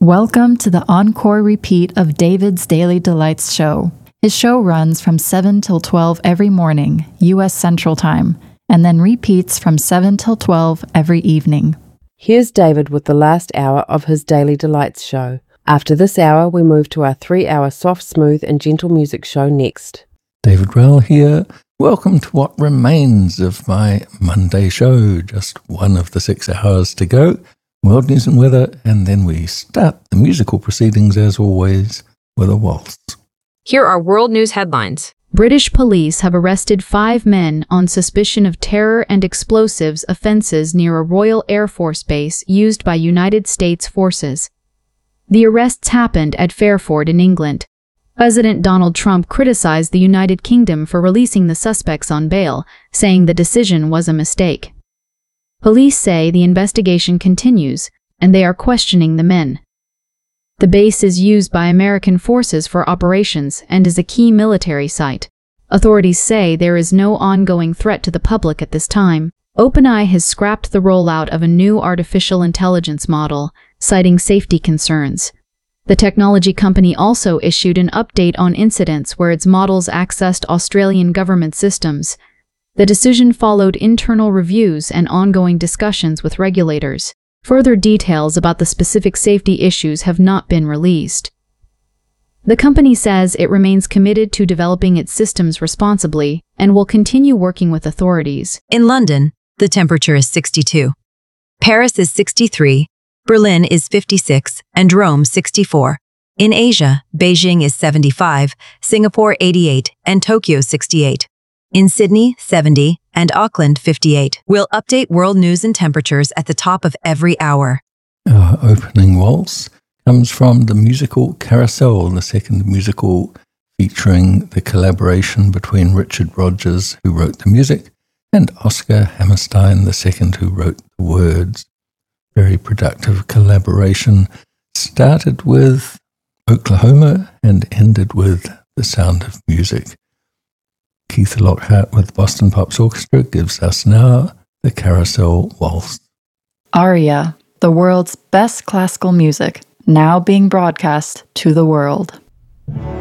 Welcome to the encore repeat of David's Daily Delights show. His show runs from 7 till 12 every morning, U.S. Central Time, and then repeats from 7 till 12 every evening. Here's David with the last hour of his Daily Delights show. After this hour, we move to our 3-hour soft, smooth and gentle music show next. David Rowell here. Welcome to what remains of my Monday show. Just one of the 6 hours to go. World news and weather, and then we start the musical proceedings as always with a waltz. Here are world news headlines. British police have arrested 5 men on suspicion of terror and explosives offenses near a Royal Air Force base used by United States forces. The arrests happened at Fairford in England. President Donald Trump criticized the United Kingdom for releasing the suspects on bail, saying the decision was a mistake. Police say the investigation continues, and they are questioning the men. The base is used by American forces for operations and is a key military site. Authorities say there is no ongoing threat to the public at this time. OpenAI has scrapped the rollout of a new artificial intelligence model, citing safety concerns. The technology company also issued an update on incidents where its models accessed Australian government systems. The decision followed internal reviews and ongoing discussions with regulators. Further details about the specific safety issues have not been released. The company says it remains committed to developing its systems responsibly and will continue working with authorities. In London, the temperature is 62. Paris is 63, Berlin is 56, and Rome 64. In Asia, Beijing is 75, Singapore 88, and Tokyo 68. In Sydney, 70, and Auckland, 58. We'll update world news and temperatures at the top of every hour. Our opening waltz comes from the musical Carousel, the second musical featuring the collaboration between Richard Rodgers, who wrote the music, and Oscar Hammerstein, the second, who wrote the words. Very productive collaboration. Started with Oklahoma and ended with The Sound of Music. Keith Lockhart with Boston Pops Orchestra gives us now the Carousel Waltz. Aria, the world's best classical music, now being broadcast to the world.